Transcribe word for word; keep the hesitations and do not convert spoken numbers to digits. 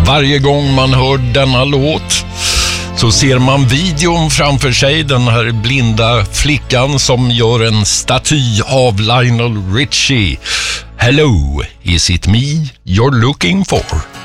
Varje gång man hör denna låt så ser man videon framför sig, den här blinda flickan som gör en staty av Lionel Richie. Hello, is it me you're looking for?